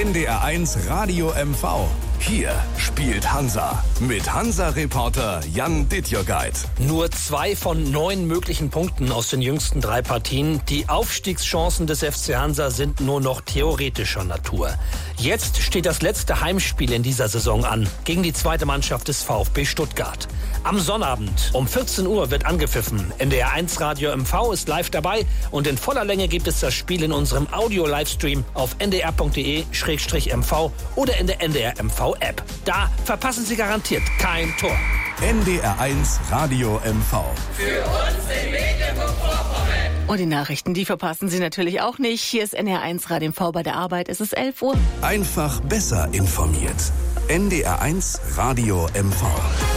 NDR1 Radio MV. Hier spielt Hansa mit Hansa-Reporter Jan Dittjogeit. Nur 2 von 9 möglichen Punkten aus den jüngsten 3 Partien. Die Aufstiegschancen des FC Hansa sind nur noch theoretischer Natur. Jetzt steht das letzte Heimspiel in dieser Saison an, gegen die zweite Mannschaft des VfB Stuttgart. Am Sonnabend um 14 Uhr wird angepfiffen. NDR1 Radio MV ist live dabei und in voller Länge gibt es das Spiel in unserem Audio-Livestream auf ndr.de/mv oder in der NDR MV App. Da verpassen Sie garantiert kein Tor. NDR1 Radio MV. Für uns in Mecklenburg-Vorpommern. Und die Nachrichten, die verpassen Sie natürlich auch nicht. Hier ist NDR1 Radio MV bei der Arbeit. Es ist 11 Uhr. Einfach besser informiert. NDR1 Radio MV.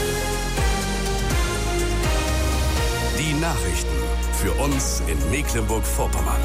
Die Nachrichten für uns in Mecklenburg-Vorpommern.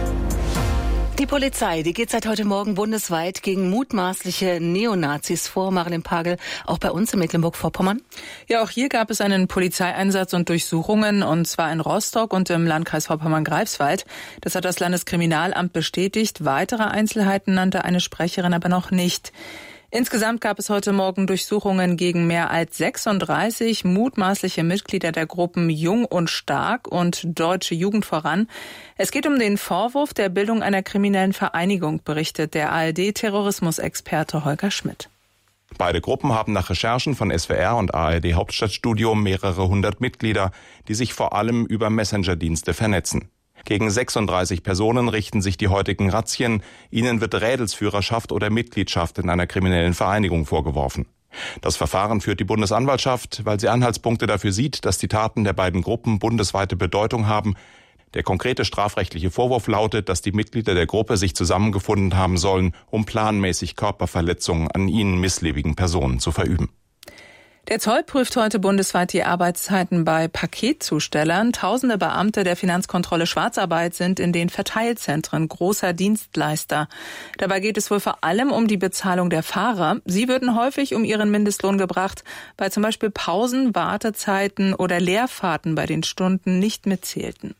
Die Polizei, die geht seit heute Morgen bundesweit gegen mutmaßliche Neonazis vor. Marilyn Pagel, auch bei uns in Mecklenburg-Vorpommern? Ja, auch hier gab es einen Polizeieinsatz und Durchsuchungen, und zwar in Rostock und im Landkreis Vorpommern-Greifswald. Das hat das Landeskriminalamt bestätigt. Weitere Einzelheiten nannte eine Sprecherin aber noch nicht. Insgesamt gab es heute Morgen Durchsuchungen gegen mehr als 36 mutmaßliche Mitglieder der Gruppen Jung und Stark und Deutsche Jugend voran. Es geht um den Vorwurf der Bildung einer kriminellen Vereinigung, berichtet der ARD-Terrorismusexperte Holger Schmidt. Beide Gruppen haben nach Recherchen von SWR und ARD Hauptstadtstudio mehrere hundert Mitglieder, die sich vor allem über Messenger-Dienste vernetzen. Gegen 36 Personen richten sich die heutigen Razzien. Ihnen wird Rädelsführerschaft oder Mitgliedschaft in einer kriminellen Vereinigung vorgeworfen. Das Verfahren führt die Bundesanwaltschaft, weil sie Anhaltspunkte dafür sieht, dass die Taten der beiden Gruppen bundesweite Bedeutung haben. Der konkrete strafrechtliche Vorwurf lautet, dass die Mitglieder der Gruppe sich zusammengefunden haben sollen, um planmäßig Körperverletzungen an ihnen missliebigen Personen zu verüben. Der Zoll prüft heute bundesweit die Arbeitszeiten bei Paketzustellern. Tausende Beamte der Finanzkontrolle Schwarzarbeit sind in den Verteilzentren großer Dienstleister. Dabei geht es wohl vor allem um die Bezahlung der Fahrer. Sie würden häufig um ihren Mindestlohn gebracht, weil zum Beispiel Pausen, Wartezeiten oder Leerfahrten bei den Stunden nicht mitzählten.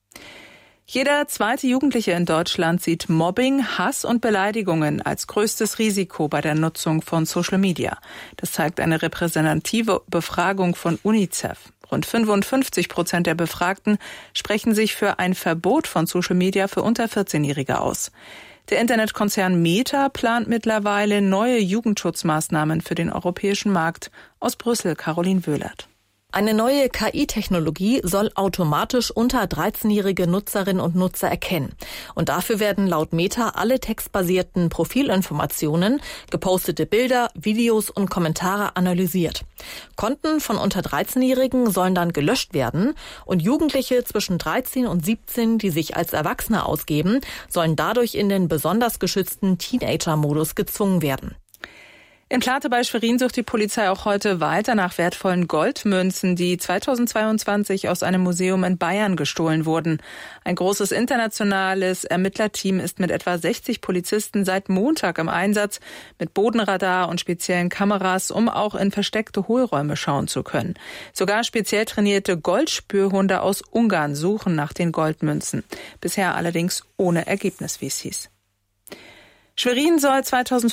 Jeder zweite Jugendliche in Deutschland sieht Mobbing, Hass und Beleidigungen als größtes Risiko bei der Nutzung von Social Media. Das zeigt eine repräsentative Befragung von UNICEF. Rund 55% der Befragten sprechen sich für ein Verbot von Social Media für unter 14-Jährige aus. Der Internetkonzern Meta plant mittlerweile neue Jugendschutzmaßnahmen für den europäischen Markt. Aus Brüssel, Caroline Wöhlert. Eine neue KI-Technologie soll automatisch unter 13-jährige Nutzerinnen und Nutzer erkennen. Und dafür werden laut Meta alle textbasierten Profilinformationen, gepostete Bilder, Videos und Kommentare analysiert. Konten von unter 13-Jährigen sollen dann gelöscht werden und Jugendliche zwischen 13 und 17, die sich als Erwachsene ausgeben, sollen dadurch in den besonders geschützten Teenager-Modus gezwungen werden. In Plate bei Schwerin sucht die Polizei auch heute weiter nach wertvollen Goldmünzen, die 2022 aus einem Museum in Bayern gestohlen wurden. Ein großes internationales Ermittlerteam ist mit etwa 60 Polizisten seit Montag im Einsatz, mit Bodenradar und speziellen Kameras, um auch in versteckte Hohlräume schauen zu können. Sogar speziell trainierte Goldspürhunde aus Ungarn suchen nach den Goldmünzen. Bisher allerdings ohne Ergebnis, wie es hieß. Schwerin soll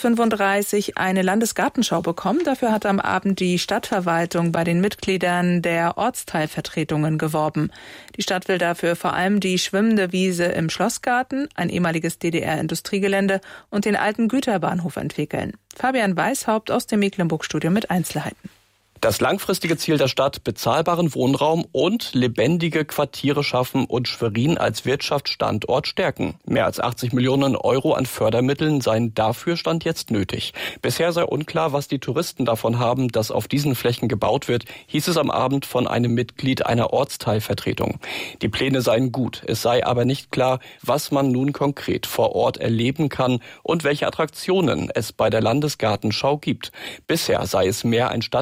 2035 eine Landesgartenschau bekommen. Dafür hat am Abend die Stadtverwaltung bei den Mitgliedern der Ortsteilvertretungen geworben. Die Stadt will dafür vor allem die schwimmende Wiese im Schlossgarten, ein ehemaliges DDR-Industriegelände und den alten Güterbahnhof entwickeln. Fabian Weishaupt aus dem Mecklenburg-Studio mit Einzelheiten. Das langfristige Ziel der Stadt, bezahlbaren Wohnraum und lebendige Quartiere schaffen und Schwerin als Wirtschaftsstandort stärken. Mehr als 80 Millionen Euro an Fördermitteln seien dafür Stand jetzt nötig. Bisher sei unklar, was die Touristen davon haben, dass auf diesen Flächen gebaut wird, hieß es am Abend von einem Mitglied einer Ortsteilvertretung. Die Pläne seien gut, es sei aber nicht klar, was man nun konkret vor Ort erleben kann und welche Attraktionen es bei der Landesgartenschau gibt. Bisher sei es mehr ein Stadtentwicklungsprojekt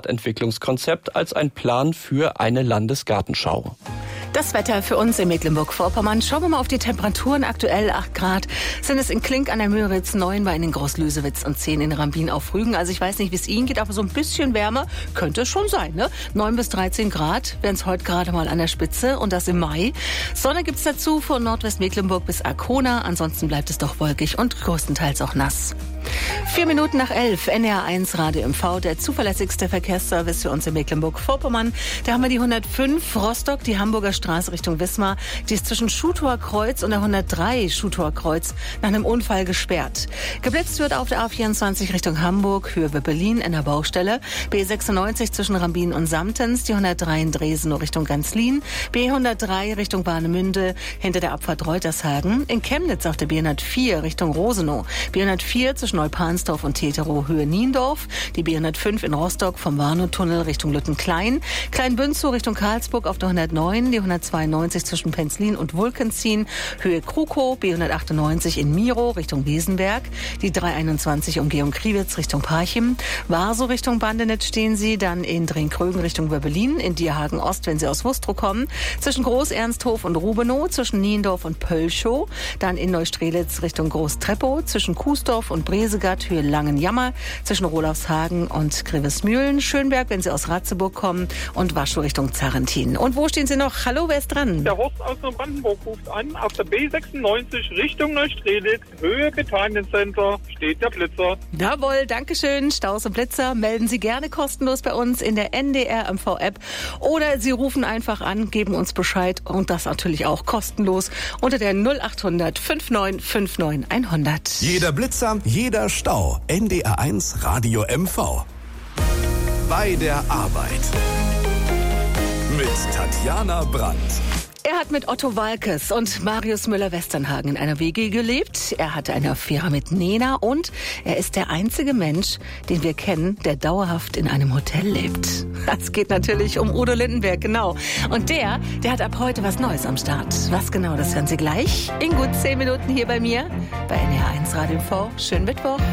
Veranstaltungskonzept als ein Plan für eine Landesgartenschau. Das Wetter für uns in Mecklenburg-Vorpommern. Schauen wir mal auf die Temperaturen. Aktuell 8 Grad sind es in Klink an der Müritz, 9 bei in Groß-Lösewitz und 10 in Rambin auf Rügen. Also ich weiß nicht, wie es Ihnen geht, aber so ein bisschen wärmer könnte es schon sein, ne? 9 bis 13 Grad wären es heute gerade mal an der Spitze und das im Mai. Sonne gibt's dazu von Nordwestmecklenburg bis Arkona. Ansonsten bleibt es doch wolkig und größtenteils auch nass. 4 Minuten nach 11, NR1 Radio MV, der zuverlässigste Verkehrsservice für uns in Mecklenburg-Vorpommern. Da haben wir die 105 Rostock, die Hamburger Straße Richtung Wismar. Die ist zwischen Schuthauer Kreuz und der 103 Schuthauer Kreuz nach einem Unfall gesperrt. Geblitzt wird auf der A24 Richtung Hamburg, Höhe Berlin in der Baustelle. B96 zwischen Rambin und Samtens, die 103 in Dresden Richtung Ganzlin. B103 Richtung Warnemünde hinter der Abfahrt Reutershagen. In Chemnitz auf der B104 Richtung Rosenow. B104 zwischen Neupansdorf und Teterow Höhe Niendorf. Die B105 in Rostock vom Warnow-Tunnel Richtung Lüttenklein. Kleinbünzow Richtung Karlsburg auf der 109. Die 192 zwischen Penzlin und Wulkenzien Höhe Krukow. B198 in Miro Richtung Wesenberg. Die 321 Umgehung Kriwitz Richtung Parchim. Warsow Richtung Bandenitz stehen Sie. Dann in Drenkrögen Richtung Wöbbelin. In Dierhagen Ost, wenn Sie aus Wustrow kommen. Zwischen Groß-Ernsthof und Rubenow. Zwischen Niendorf und Pölschow. Dann in Neustrelitz Richtung Groß-Treppow. Zwischen Kuesdorf und Bresegatt, Höhe Langenjammer, zwischen Rolafshagen und Grevesmühlen, Schönberg, wenn Sie aus Ratzeburg kommen und Waschow Richtung Zarrentin. Und wo stehen Sie noch? Hallo, wer ist dran? Der Horst aus Neubrandenburg ruft an, auf der B96 Richtung Neustrelitz, Höhe Bethanien-Center, steht der Blitzer. Jawohl, dankeschön. Staus und Blitzer melden Sie gerne kostenlos bei uns in der NDR MV-App oder Sie rufen einfach an, geben uns Bescheid und das natürlich auch kostenlos unter der 0800 5959 100. Jeder Blitzer, jeder Stau. NDR1 Radio MV. Bei der Arbeit. Mit Tatjana Brandt. Er hat mit Otto Walkes und Marius Müller-Westernhagen in einer WG gelebt. Er hatte eine Affäre mit Nena und er ist der einzige Mensch, den wir kennen, der dauerhaft in einem Hotel lebt. Es geht natürlich um Udo Lindenberg, genau. Und der hat ab heute was Neues am Start. Was genau, das hören Sie gleich in gut 10 Minuten hier bei mir bei NDR1 Radio MV. Schönen Mittwoch.